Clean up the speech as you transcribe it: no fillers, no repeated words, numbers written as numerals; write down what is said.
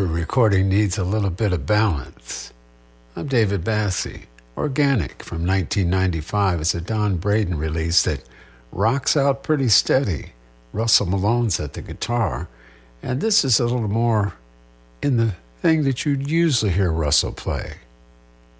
Every recording needs a little bit of balance. I'm David Bassie. Organic from 1995 is a Don Braden release that rocks out pretty steady. Russell Malone's at the guitar, and this is a little more in the thing that you'd usually hear Russell play.